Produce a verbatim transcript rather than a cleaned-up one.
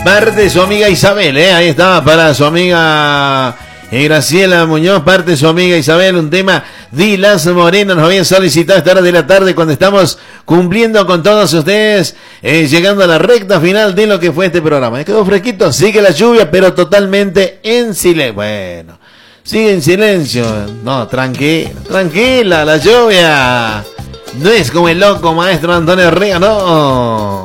Parte de su amiga Isabel, ¿eh? Ahí está, para su amiga eh, Graciela Muñoz, parte de su amiga Isabel, un tema de Las Morenas. Nos habían solicitado esta hora de la tarde cuando estamos cumpliendo con todos ustedes, eh, llegando a la recta final de lo que fue este programa. ¿Me quedó fresquito? Sigue la lluvia, pero totalmente en silencio. Bueno, sigue en silencio. No, tranquila, tranquila, la lluvia. No es como el loco maestro Antonio Herrera, no.